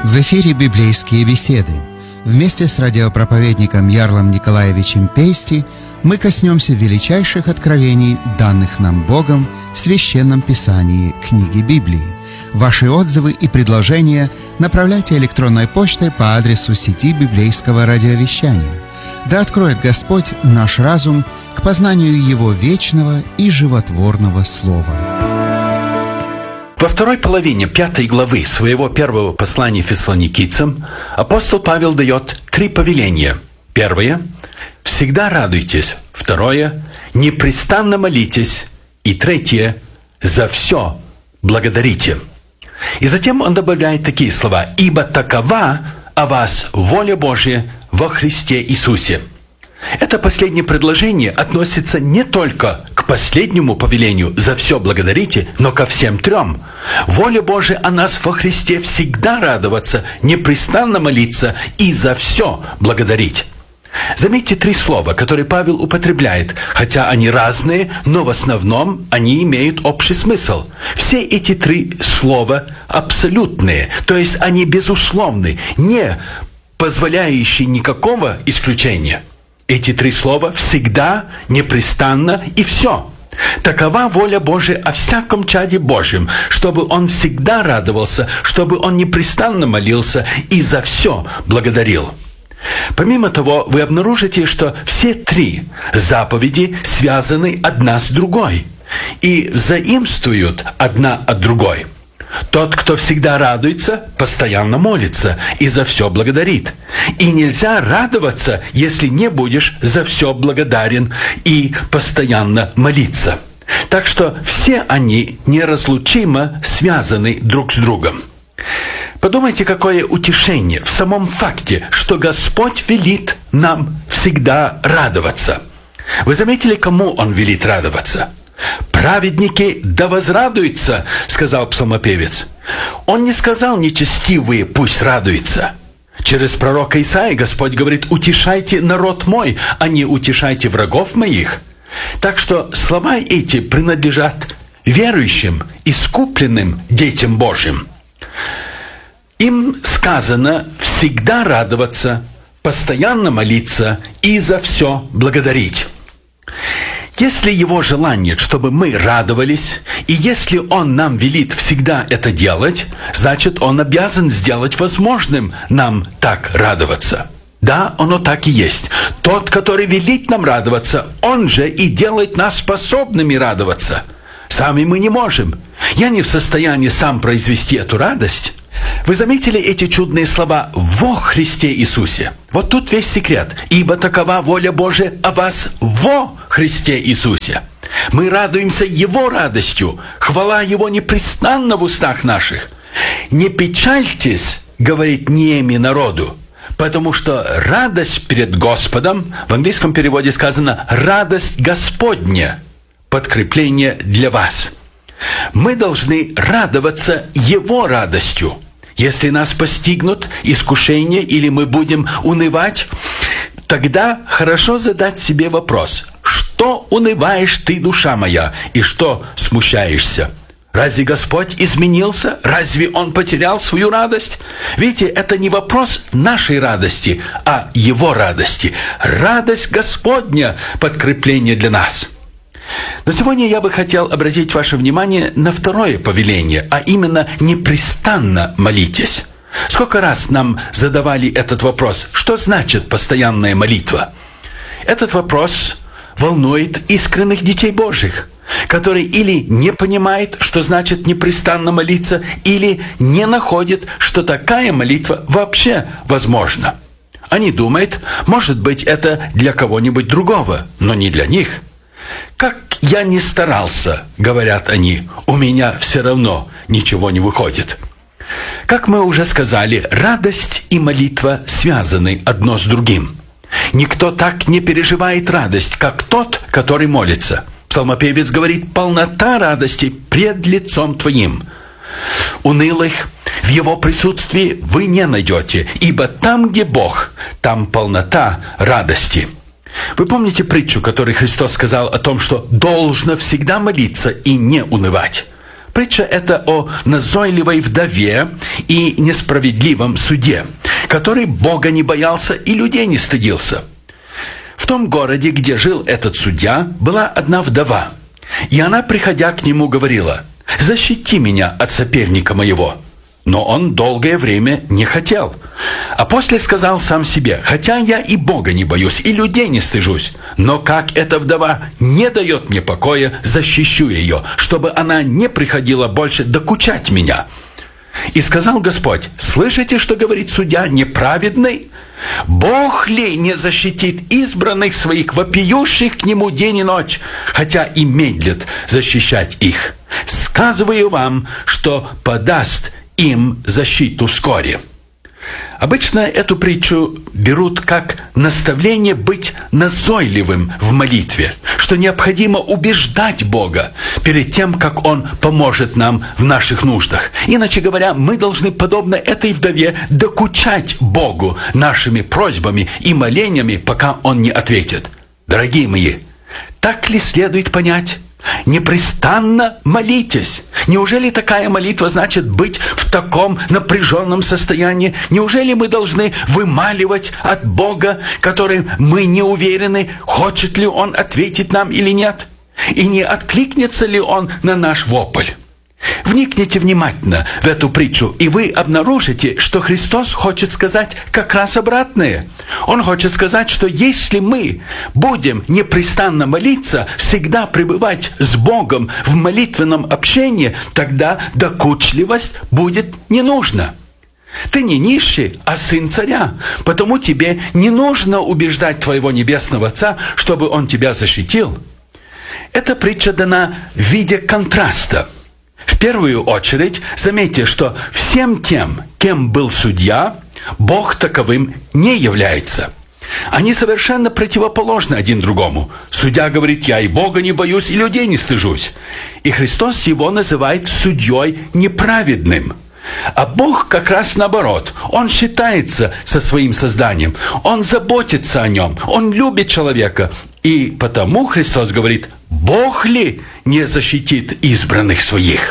В эфире «Библейские беседы». Вместе с радиопроповедником Ярлом Николаевичем Пейсти мы коснемся величайших откровений, данных нам Богом в Священном Писании книги Библии. Ваши отзывы и предложения направляйте электронной почтой по адресу сети библейского радиовещания. Да откроет Господь наш разум к познанию Его вечного и животворного Слова. Во второй половине 5 главы своего первого послания фессалоникийцам апостол Павел дает 3 повеления. Первое – всегда радуйтесь. Второе – непрестанно молитесь. И третье – за все благодарите. И затем он добавляет такие слова: «Ибо такова о вас воля Божия во Христе Иисусе». Это последнее предложение относится не только к последнему повелению «за все благодарите», но ко всем 3. Воля Божия о нас во Христе всегда радоваться, непрестанно молиться и за все благодарить. Заметьте 3 слова, которые Павел употребляет, хотя они разные, но в основном они имеют общий смысл. Все эти 3 слова абсолютные, то есть они безусловны, не позволяющие никакого исключения. Эти 3 слова всегда, непрестанно и все. Такова воля Божия о всяком чаде Божьем, чтобы он всегда радовался, чтобы он непрестанно молился и за все благодарил. Помимо того, вы обнаружите, что все 3 заповеди связаны одна с другой и заимствуют одна от другой. Тот, кто всегда радуется, постоянно молится и за все благодарит. И нельзя радоваться, если не будешь за все благодарен и постоянно молиться. Так что все они неразлучимо связаны друг с другом. Подумайте, какое утешение в самом факте, что Господь велит нам всегда радоваться. Вы заметили, кому Он велит радоваться? «Праведники да возрадуются», — сказал псалмопевец. Он не сказал «нечестивые пусть радуются». Через пророка Исаии Господь говорит: «Утешайте народ мой, а не утешайте врагов моих». Так что слова эти принадлежат верующим, искупленным детям Божьим. Им сказано всегда радоваться, постоянно молиться и за все благодарить. Если Его желание, чтобы мы радовались, и если Он нам велит всегда это делать, значит, Он обязан сделать возможным нам так радоваться. Да, оно так и есть. Тот, который велит нам радоваться, Он же и делает нас способными радоваться. Сами мы не можем. Я не в состоянии сам произвести эту радость. Вы заметили эти чудные слова «во Христе Иисусе»? Вот тут весь секрет. «Ибо такова воля Божия о вас во Христе Иисусе». Мы радуемся Его радостью. Хвала Его непрестанно в устах наших. «Не печальтесь, — говорит Неемия народу, — потому что радость перед Господом», в английском переводе сказано «радость Господня», подкрепление для вас. Мы должны радоваться Его радостью. Если нас постигнут искушения или мы будем унывать, тогда хорошо задать себе вопрос: что унываешь ты, душа моя, и что смущаешься? Разве Господь изменился? Разве Он потерял свою радость? Видите, это не вопрос нашей радости, а Его радости. Радость Господня – подкрепление для нас. Но сегодня я бы хотел обратить ваше внимание на 2 повеление, а именно «непрестанно молитесь». Сколько раз нам задавали этот вопрос: что значит постоянная молитва? Этот вопрос волнует искренних детей Божьих, которые или не понимают, что значит непрестанно молиться, или не находят, что такая молитва вообще возможна. Они думают, может быть, это для кого-нибудь другого, но не для них. «Как я ни старался, — говорят они, — у меня все равно ничего не выходит». Как мы уже сказали, радость и молитва связаны одно с другим. Никто так не переживает радость, как тот, который молится. Псалмопевец говорит: «Полнота радости пред лицом Твоим». Унылых в Его присутствии вы не найдете, ибо там, где Бог, там полнота радости. Вы помните притчу, которую Христос сказал о том, что должно всегда молиться и не унывать? Притча эта о назойливой вдове и несправедливом суде, который Бога не боялся и людей не стыдился. В том городе, где жил этот судья, была одна вдова, и она, приходя к нему, говорила: «Защити меня от соперника моего». Но он долгое время не хотел. А после сказал сам себе: «Хотя я и Бога не боюсь, и людей не стыжусь, но как эта вдова не дает мне покоя, защищу ее, чтобы она не приходила больше докучать меня». И сказал Господь: «Слышите, что говорит судья неправедный? Бог ли не защитит избранных своих, вопиющих к нему день и ночь, хотя и медлит защищать их? Сказываю вам, что подаст им защиту вскоре». Обычно эту притчу берут как наставление быть назойливым в молитве, что необходимо убеждать Бога перед тем, как Он поможет нам в наших нуждах. Иначе говоря, мы должны, подобно этой вдове, докучать Богу нашими просьбами и молениями, пока Он не ответит. Дорогие мои, так ли следует понять? Непрестанно молитесь. Неужели такая молитва значит быть в таком напряженном состоянии? Неужели мы должны вымаливать от Бога, которым мы не уверены, хочет ли Он ответить нам или нет? И не откликнется ли Он на наш вопль? Вникните внимательно в эту притчу, и вы обнаружите, что Христос хочет сказать как раз обратное. Он хочет сказать, что если мы будем непрестанно молиться, всегда пребывать с Богом в молитвенном общении, тогда докучливость будет не нужна. Ты не нищий, а сын царя, потому тебе не нужно убеждать твоего небесного Отца, чтобы Он тебя защитил. Эта притча дана в виде контраста. В первую очередь, заметьте, что всем тем, кем был судья, Бог таковым не является. Они совершенно противоположны один другому. Судья говорит: «Я и Бога не боюсь, и людей не стыжусь». И Христос его называет судьей неправедным. А Бог как раз наоборот. Он считается со своим созданием. Он заботится о нем. Он любит человека. И потому Христос говорит: «Бог ли не защитит избранных своих?»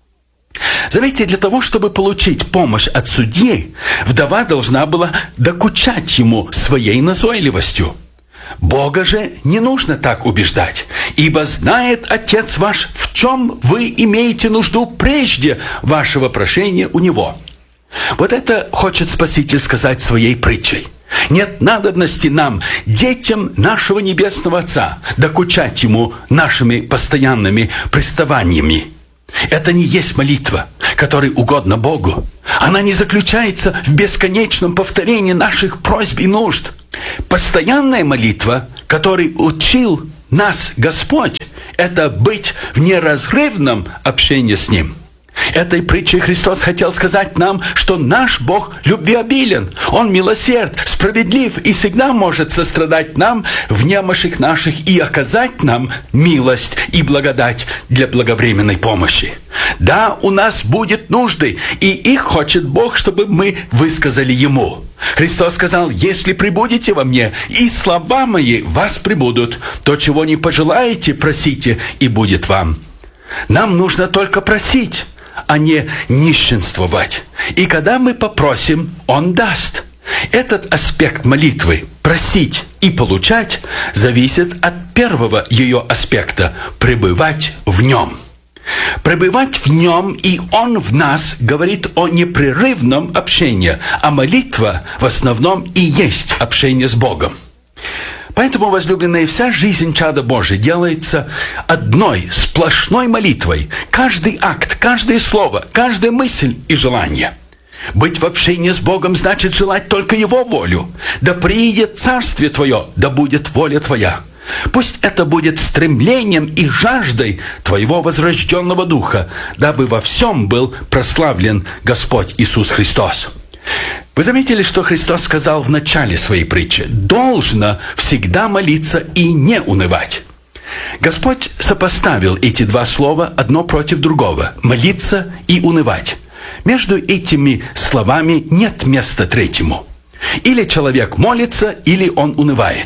Заметьте, для того, чтобы получить помощь от судьи, вдова должна была докучать ему своей назойливостью. Бога же не нужно так убеждать, ибо знает Отец ваш, в чем вы имеете нужду прежде вашего прошения у Него. Вот это хочет Спаситель сказать своей притчей. Нет надобности нам, детям нашего Небесного Отца, докучать Ему нашими постоянными приставаниями. Это не есть молитва, которой угодно Богу. Она не заключается в бесконечном повторении наших просьб и нужд. Постоянная молитва, которой учил нас Господь, это быть в неразрывном общении с Ним. Этой притчей Христос хотел сказать нам, что наш Бог любвеобилен, Он милосерд, справедлив и всегда может сострадать нам в немощах наших и оказать нам милость и благодать для благовременной помощи. Да, у нас будет нужды, и их хочет Бог, чтобы мы высказали Ему. Христос сказал: «Если пребудете во мне, и слова мои в вас пребудут, то, чего не пожелаете, просите, и будет вам». Нам нужно только просить, а не нищенствовать. И когда мы попросим, Он даст. Этот аспект молитвы, просить и получать, зависит от первого ее аспекта – пребывать в Нем. Пребывать в Нем и Он в нас говорит о непрерывном общении, а молитва в основном и есть общение с Богом. Поэтому, возлюбленные, вся жизнь чада Божия делается одной сплошной молитвой. Каждый акт, каждое слово, каждая мысль и желание. Быть в общении с Богом значит желать только Его волю. «Да приидет Царствие Твое, да будет воля Твоя». Пусть это будет стремлением и жаждой Твоего возрожденного Духа, дабы во всем был прославлен Господь Иисус Христос. Вы заметили, что Христос сказал в начале своей притчи: «Должно всегда молиться и не унывать». Господь сопоставил эти два слова одно против другого – молиться и унывать. Между этими словами нет места третьему. Или человек молится, или он унывает.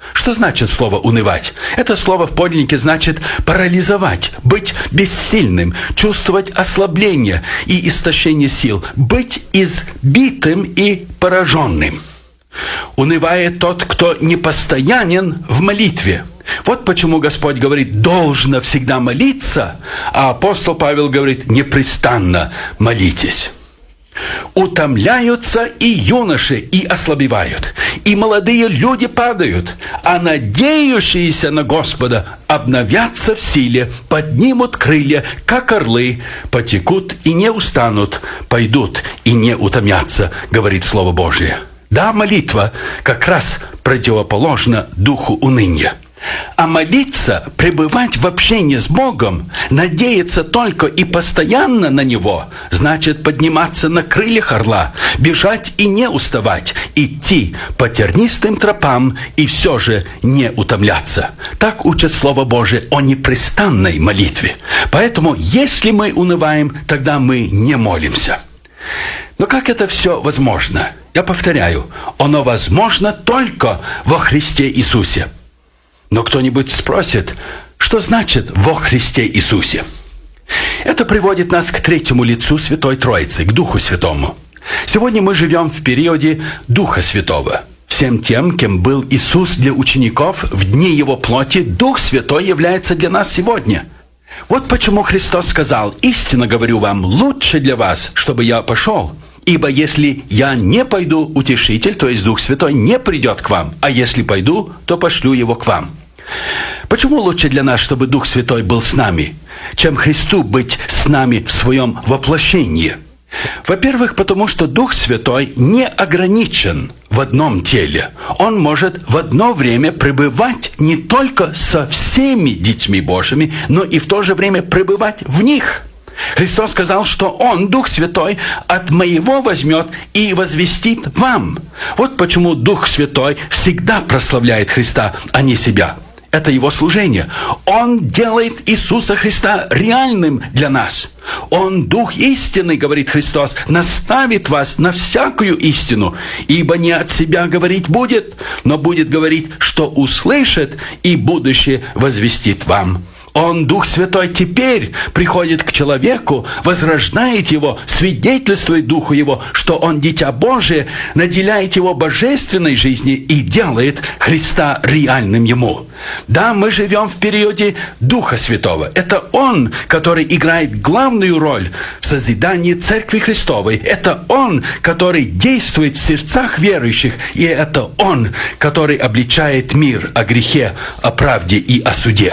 Что значит слово «унывать»? Это слово в подлиннике значит парализовать, быть бессильным, чувствовать ослабление и истощение сил, быть избитым и пораженным. Унывает тот, кто непостоянен в молитве. Вот почему Господь говорит: должно всегда молиться, а апостол Павел говорит: непрестанно молитесь. Утомляются и юноши, и ослабевают, и молодые люди падают, а надеющиеся на Господа обновятся в силе, поднимут крылья, как орлы, потекут и не устанут, пойдут и не утомятся, говорит Слово Божие. Да, молитва как раз противоположна духу уныния. А молиться, пребывать в общении с Богом, надеяться только и постоянно на Него, значит подниматься на крыльях орла, бежать и не уставать, идти по тернистым тропам и все же не утомляться. Так учит Слово Божие о непрестанной молитве. Поэтому, если мы унываем, тогда мы не молимся. Но как это все возможно? Я повторяю, оно возможно только во Христе Иисусе. Но кто-нибудь спросит, что значит «во Христе Иисусе»? Это приводит нас к третьему лицу Святой Троицы, к Духу Святому. Сегодня мы живем в периоде Духа Святого. Всем тем, кем был Иисус для учеников в дни Его плоти, Дух Святой является для нас сегодня. Вот почему Христос сказал: «Истинно говорю вам, лучше для вас, чтобы я пошел. Ибо если я не пойду, Утешитель, то есть Дух Святой, не придет к вам, а если пойду, то пошлю его к вам». Почему лучше для нас, чтобы Дух Святой был с нами, чем Христу быть с нами в своем воплощении? Во-первых, потому что Дух Святой не ограничен в одном теле. Он может в одно время пребывать не только со всеми детьми Божьими, но и в то же время пребывать в них. Христос сказал, что Он, Дух Святой, от Моего возьмет и возвестит вам. Вот почему Дух Святой всегда прославляет Христа, а не себя. Это Его служение. Он делает Иисуса Христа реальным для нас. Он, Дух истины, говорит Христос, наставит вас на всякую истину, ибо не от себя говорить будет, но будет говорить, что услышит, и будущее возвестит вам. Он, Дух Святой, теперь приходит к человеку, возрождает его, свидетельствует Духу его, что он дитя Божие, наделяет его божественной жизнью и делает Христа реальным ему. Да, мы живем в периоде Духа Святого. Это Он, который играет главную роль в созидании Церкви Христовой. Это Он, который действует в сердцах верующих. И это Он, который обличает мир о грехе, о правде и о суде.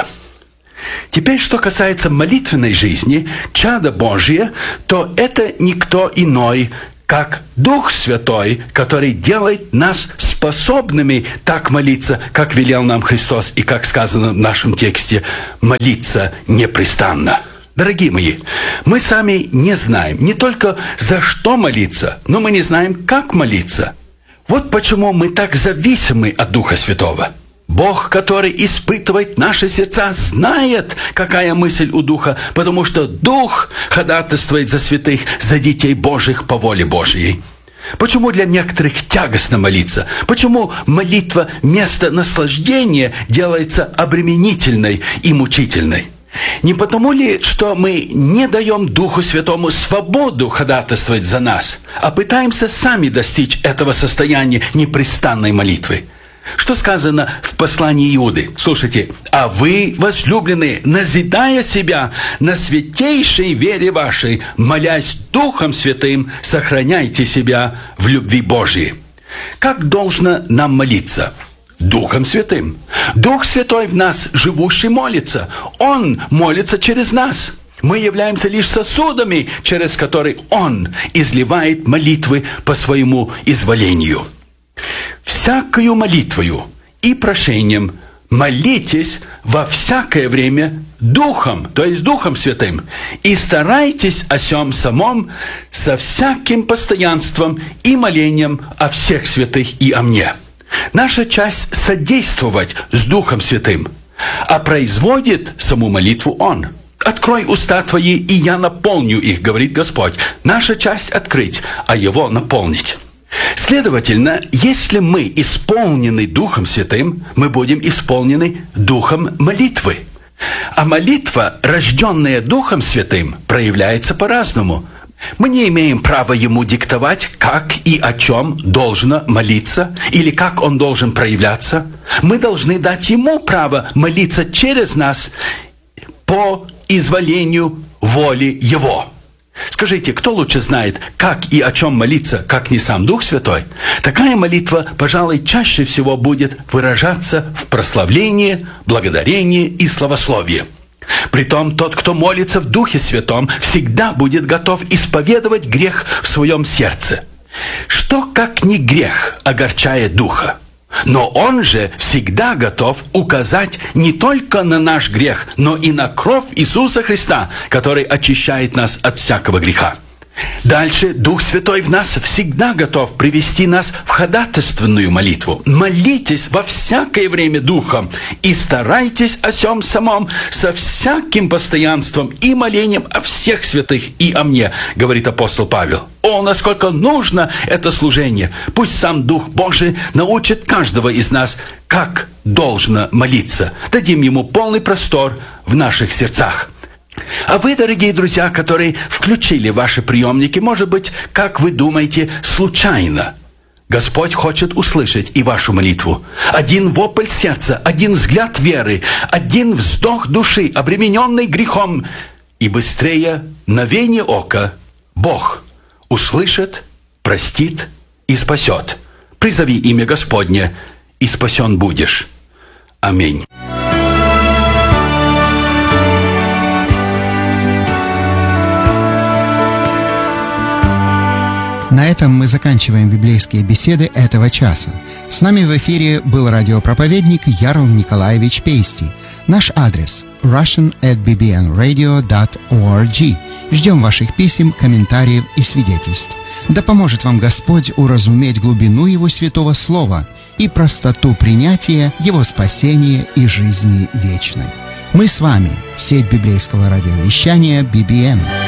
Теперь, что касается молитвенной жизни, чада Божье, то это никто иной, как Дух Святой, который делает нас способными так молиться, как велел нам Христос, и как сказано в нашем тексте, молиться непрестанно. Дорогие мои, мы сами не знаем не только за что молиться, но мы не знаем, как молиться. Вот почему мы так зависимы от Духа Святого. Бог, который испытывает наши сердца, знает, какая мысль у Духа, потому что Дух ходатайствует за святых, за детей Божьих по воле Божьей. Почему для некоторых тягостно молиться? Почему молитва вместо наслаждения делается обременительной и мучительной? Не потому ли, что мы не даем Духу Святому свободу ходатайствовать за нас, а пытаемся сами достичь этого состояния непрестанной молитвы? Что сказано в послании Иуды? Слушайте. «А вы, возлюбленные, назидая себя на святейшей вере вашей, молясь Духом Святым, сохраняйте себя в любви Божией». Как должно нам молиться? Духом Святым. Дух Святой в нас живущий молится. Он молится через нас. Мы являемся лишь сосудами, через которые Он изливает молитвы по своему изволению. «Всякою молитвою и прошением молитесь во всякое время Духом, то есть Духом Святым, и старайтесь о сем самом со всяким постоянством и молением о всех святых и о мне». Наша часть содействовать с Духом Святым, а производит саму молитву Он. «Открой уста твои, и я наполню их», говорит Господь. Наша часть открыть, а Его наполнить. Следовательно, если мы исполнены Духом Святым, мы будем исполнены Духом молитвы. А молитва, рожденная Духом Святым, проявляется по-разному. Мы не имеем права ему диктовать, как и о чем должно молиться, или как он должен проявляться. Мы должны дать ему право молиться через нас по изволению воли его. Скажите, кто лучше знает, как и о чем молиться, как не сам Дух Святой? Такая молитва, пожалуй, чаще всего будет выражаться в прославлении, благодарении и славословии. Притом, тот, кто молится в Духе Святом, всегда будет готов исповедовать грех в своем сердце. Что, как не грех, огорчает Духа? Но он же всегда готов указать не только на наш грех, но и на кровь Иисуса Христа, который очищает нас от всякого греха. Дальше Дух Святой в нас всегда готов привести нас в ходатайственную молитву. Молитесь во всякое время Духом и старайтесь о сем самом со всяким постоянством и молением о всех святых и о мне, говорит апостол Павел. О, насколько нужно это служение! Пусть сам Дух Божий научит каждого из нас, как должно молиться. Дадим ему полный простор в наших сердцах. А вы, дорогие друзья, которые включили ваши приемники, может быть, как вы думаете, случайно. Господь хочет услышать и вашу молитву. Один вопль сердца, один взгляд веры, один вздох души, обремененный грехом, и быстрее мгновение ока Бог услышит, простит и спасет. Призови имя Господне, и спасен будешь. Аминь. На этом мы заканчиваем библейские беседы этого часа. С нами в эфире был радиопроповедник Ярл Николаевич Пейсти. Наш адрес russian@bbnradio.org. Ждем ваших писем, комментариев и свидетельств. Да поможет вам Господь уразуметь глубину Его святого Слова и простоту принятия Его спасения и жизни вечной. Мы с вами, сеть библейского радиовещания BBN.